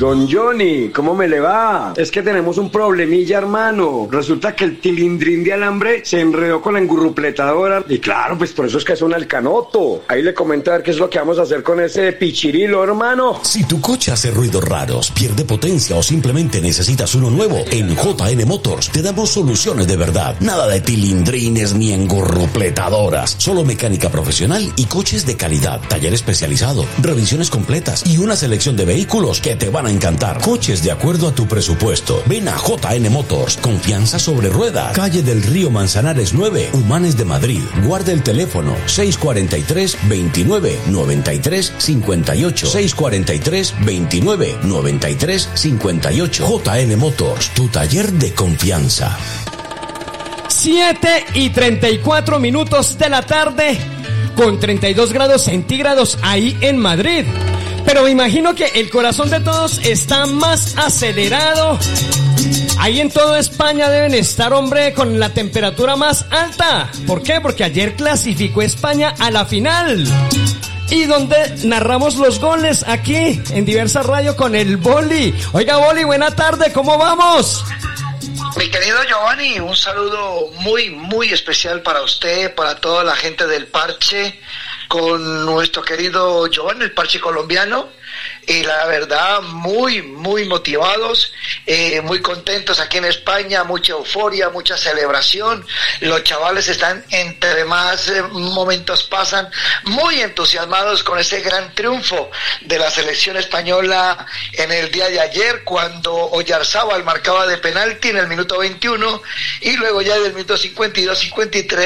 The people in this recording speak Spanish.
Don Johnny, ¿cómo me le va? Es que tenemos un problemilla, hermano. Resulta que el tilindrín de alambre se enredó con la engurrupletadora y claro, pues por eso es que suena el canoto. Ahí le comento a ver qué es lo que vamos a hacer con ese pichirilo, hermano. Si tu coche hace ruidos raros, pierde potencia o simplemente necesitas uno nuevo, en JN Motors te damos soluciones de verdad. Nada de tilindrines ni engurrupletadoras. Solo mecánica profesional y coches de calidad. Taller especializado, revisiones completas y una selección de vehículos que te van a encantar. Coches de acuerdo a tu presupuesto. Ven a JN Motors. Confianza sobre ruedas. Calle del Río Manzanares 9, Humanes de Madrid. Guarda el teléfono 643 29 93 58. 643 29 93 58. JN Motors, tu taller de confianza. 7:34 de la tarde, con 32 grados centígrados ahí en Madrid. Pero me imagino que el corazón de todos está más acelerado. Ahí en toda España deben estar, hombre, con la temperatura más alta. ¿Por qué? Porque ayer clasificó España a la final. Y donde narramos los goles aquí en Diversa Radio con el Boli. Oiga, Boli, buena tarde, ¿cómo vamos? Mi querido Giovanni, un saludo muy, muy especial para usted, para toda la gente del Parche, con nuestro querido Giovanni, el Parche colombiano, y la verdad muy, muy motivados, muy contentos aquí en España, mucha euforia, mucha celebración. Los chavales están, entre más momentos pasan, muy entusiasmados con ese gran triunfo de la selección española en el día de ayer, cuando Oyarzábal marcaba de penalti en el minuto 21 y luego ya del minuto 52-53